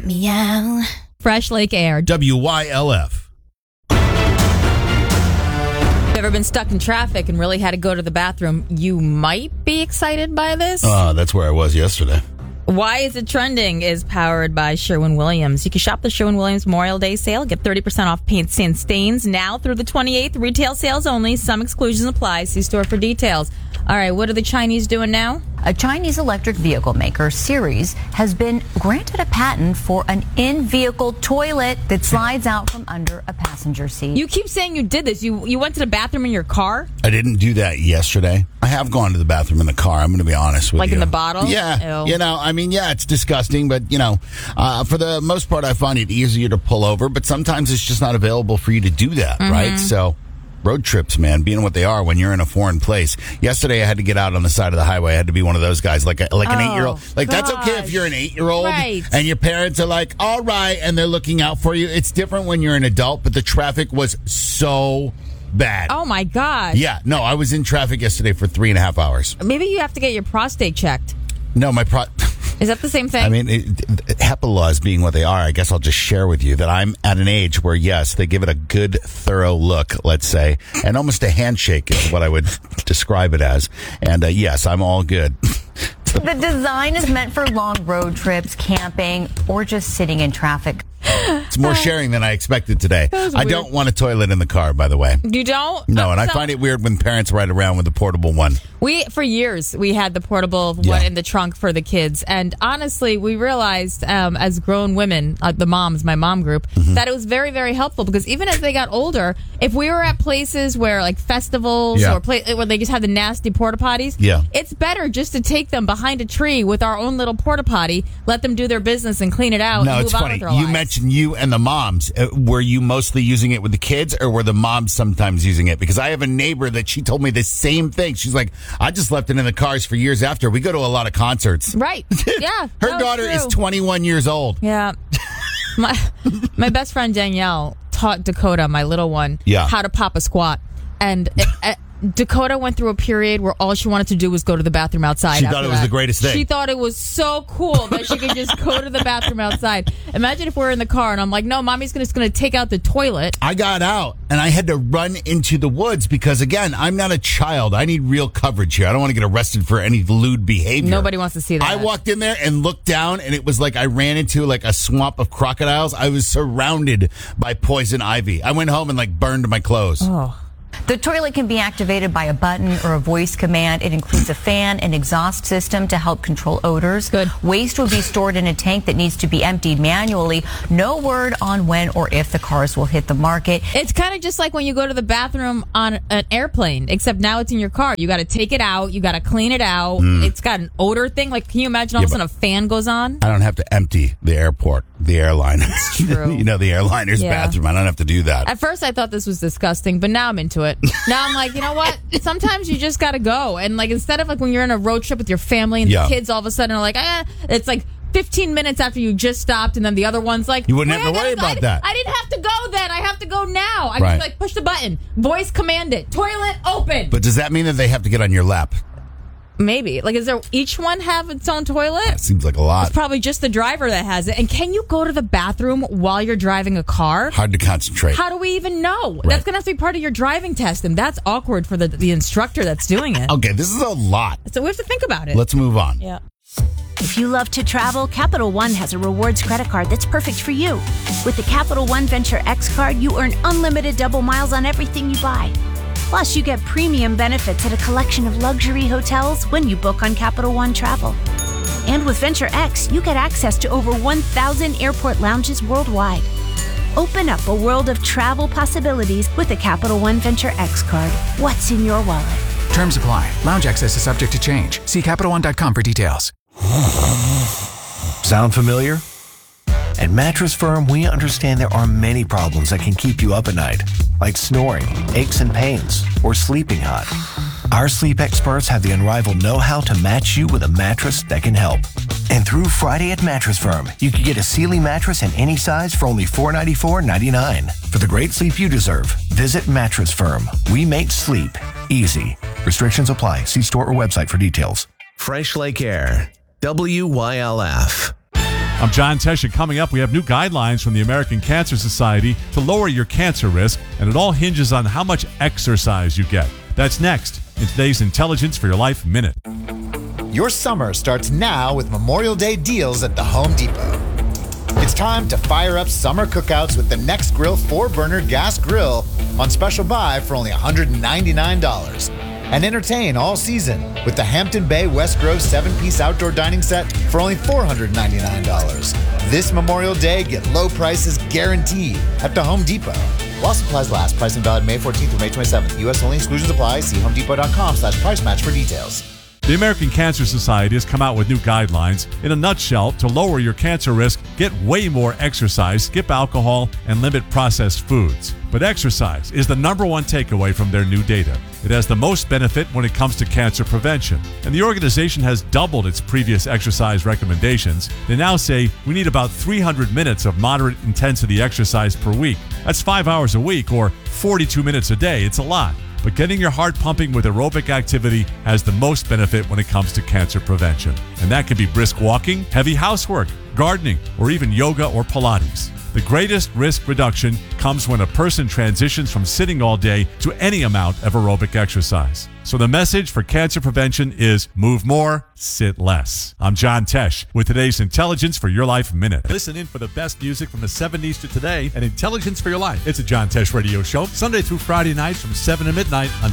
Meow. Fresh Lake Air. WYLF. Ever been stuck in traffic and really had to go to the bathroom? You might be excited by this. That's where I was yesterday. Why Is It Trending is powered by Sherwin-Williams. You can shop the Sherwin-Williams Memorial Day sale. Get 30% off paints and stains now through the 28th. Retail sales only. Some exclusions apply. See store for details. All right, what are the Chinese doing now? A Chinese electric vehicle maker, Series, has been granted a patent for an in-vehicle toilet that slides out from under a passenger seat. You keep saying you did this. You went to the bathroom in your car? I didn't do that yesterday. I have gone to the bathroom in the car. I'm going to be honest with you. Like in the bottle? Yeah. Ew. It's disgusting, but, for the most part, I find it easier to pull over, but sometimes it's just not available for you to do that, right? So road trips, man, being what they are when you're in a foreign place. Yesterday, I had to get out on the side of the highway. I had to be one of those guys, like an 8-year-old. Like, that's okay if you're an 8-year-old and your parents are like, all right, and they're looking out for you. It's different when you're an adult, but the traffic was so bad. Oh, my gosh. Yeah, no, I was in traffic yesterday for 3.5 hours. Maybe you have to get your prostate checked. No, Is that the same thing? I mean, HEPA laws being what they are, I guess I'll just share with you that I'm at an age where, yes, they give it a good, thorough look, let's say, and almost a handshake is what I would describe it as. And, yes, I'm all good. The design is meant for long road trips, camping, or just sitting in traffic. It's more sharing than I expected today. I weird. don't want a toilet in the car, by the way. You don't? No, and I find it weird when parents ride around with the portable one. For years, we had the portable one in the trunk for the kids. And honestly, we realized as grown women, the moms, my mom group, that it was very, very helpful because even as they got older, if we were at places where like festivals or where they just have the nasty porta potties, it's better just to take them behind a tree with our own little porta potty, let them do their business and clean it out and move on with their lives. You mentioned you and the moms. Were you mostly using it with the kids or were the moms sometimes using it? Because I have a neighbor that she told me the same thing. She's like, I just left it in the cars for years after. We go to a lot of concerts. Right. Yeah. Her daughter is 21 years old. Yeah. My best friend Danielle taught Dakota, my little one, how to pop a squat. And Dakota went through a period where all she wanted to do was go to the bathroom outside. She thought it was the greatest thing. She thought it was so cool that she could just go to the bathroom outside. Imagine if we're in the car and I'm like, no, mommy's just going to take out the toilet. I got out and I had to run into the woods because, again, I'm not a child. I need real coverage here. I don't want to get arrested for any lewd behavior. Nobody wants to see that. I walked in there and looked down and it was like I ran into like a swamp of crocodiles. I was surrounded by poison ivy. I went home and burned my clothes. Oh. The toilet can be activated by a button or a voice command. It includes a fan and exhaust system to help control odors. Good. Waste will be stored in a tank that needs to be emptied manually. No word on when or if the cars will hit the market. It's kind of just like when you go to the bathroom on an airplane, except now it's in your car. You got to take it out. You got to clean it out. It's got an odor thing. Like, can you imagine all of a sudden a fan goes on? I don't have to empty the airline. It's true. The airliner's bathroom. I don't have to do that. At first, I thought this was disgusting, but now I'm into it. Now I'm like, you know what? Sometimes you just got to go. And instead of when you're in a road trip with your family and the kids all of a sudden are like, it's like 15 minutes after you just stopped, and then the other one's like, you wouldn't have to worry about that. I didn't have to go then. I have to go now. I can push the button, voice command it, toilet open. But does that mean that they have to get on your lap? Maybe. Is there each one have its own toilet? That seems like a lot. It's probably just the driver that has it. And can you go to the bathroom while you're driving a car? Hard to concentrate. How do we even know? Right. That's going to have to be part of your driving test, and that's awkward for the instructor that's doing it. Okay, this is a lot. So we have to think about it. Let's move on. Yeah. If you love to travel, Capital One has a rewards credit card that's perfect for you. With the Capital One Venture X card, you earn unlimited double miles on everything you buy. Plus, you get premium benefits at a collection of luxury hotels when you book on Capital One Travel. And with Venture X, you get access to over 1,000 airport lounges worldwide. Open up a world of travel possibilities with the Capital One Venture X card. What's in your wallet? Terms apply. Lounge access is subject to change. See CapitalOne.com for details. Sound familiar? At Mattress Firm, we understand there are many problems that can keep you up at night, like snoring, aches and pains, or sleeping hot. Our sleep experts have the unrivaled know-how to match you with a mattress that can help. And through Friday at Mattress Firm, you can get a Sealy mattress in any size for only $494.99. For the great sleep you deserve, visit Mattress Firm. We make sleep easy. Restrictions apply. See store or website for details. Fresh Lake Air, WYLF. I'm John Tesh, and coming up, we have new guidelines from the American Cancer Society to lower your cancer risk, and it all hinges on how much exercise you get. That's next in today's Intelligence for Your Life Minute. Your summer starts now with Memorial Day deals at the Home Depot. It's time to fire up summer cookouts with the Nextgrill 4-burner gas grill on special buy for only $199. And entertain all season with the Hampton Bay West Grove 7-piece outdoor dining set for only $499. This Memorial Day, get low prices guaranteed at the Home Depot. While supplies last, pricing valid May 14th through May 27th. U.S. only, exclusions apply. See homedepot.com/price match for details. The American Cancer Society has come out with new guidelines. In a nutshell, to lower your cancer risk, get way more exercise, skip alcohol, and limit processed foods. But exercise is the number one takeaway from their new data. It has the most benefit when it comes to cancer prevention. And the organization has doubled its previous exercise recommendations. They now say we need about 300 minutes of moderate intensity exercise per week. That's 5 hours a week or 42 minutes a day. It's a lot. But getting your heart pumping with aerobic activity has the most benefit when it comes to cancer prevention. And that can be brisk walking, heavy housework, gardening, or even yoga or Pilates. The greatest risk reduction comes when a person transitions from sitting all day to any amount of aerobic exercise. So the message for cancer prevention is move more, sit less. I'm John Tesh with today's Intelligence for Your Life Minute. Listen in for the best music from the 70s to today and Intelligence for Your Life. It's a John Tesh radio show, Sunday through Friday nights from 7 to midnight on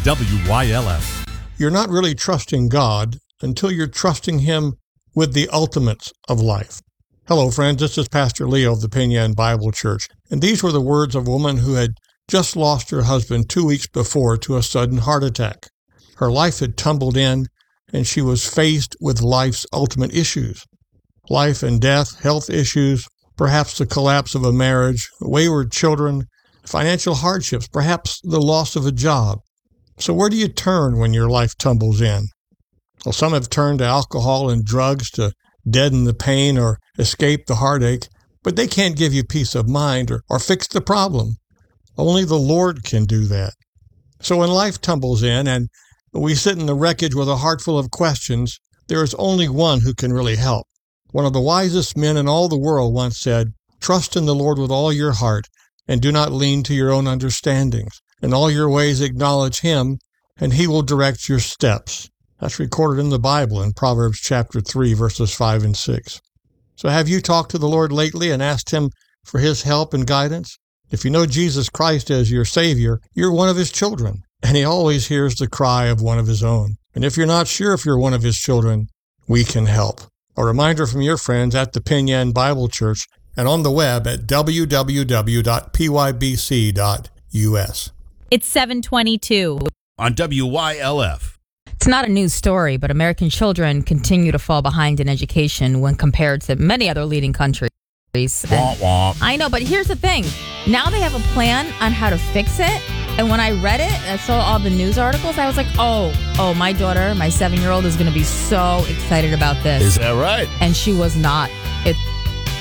WYLF. You're not really trusting God until you're trusting Him with the ultimates of life. Hello, friends. This is Pastor Leo of the Pena and Bible Church. And these were the words of a woman who had just lost her husband 2 weeks before to a sudden heart attack. Her life had tumbled in, and she was faced with life's ultimate issues. Life and death, health issues, perhaps the collapse of a marriage, wayward children, financial hardships, perhaps the loss of a job. So where do you turn when your life tumbles in? Well, some have turned to alcohol and drugs to deaden the pain or escape the heartache, but they can't give you peace of mind or fix the problem. Only the Lord can do that. So when life tumbles in and we sit in the wreckage with a heart full of questions, there is only one who can really help. One of the wisest men in all the world once said, "Trust in the Lord with all your heart, and do not lean to your own understandings. In all your ways acknowledge Him, and He will direct your steps." That's recorded in the Bible in Proverbs chapter 3, verses 5 and 6. So have you talked to the Lord lately and asked Him for His help and guidance? If you know Jesus Christ as your Savior, you're one of His children, and He always hears the cry of one of His own. And if you're not sure if you're one of His children, we can help. A reminder from your friends at the Pena and Bible Church and on the web at www.pybc.us. It's 7:22 on WYLF. It's not a news story, but American children continue to fall behind in education when compared to many other leading countries. Womp womp. I know, but here's the thing. Now they have a plan on how to fix it. And when I read it, I saw all the news articles, I was like, oh, my daughter, my 7-year-old is going to be so excited about this. Is that right? And she was not.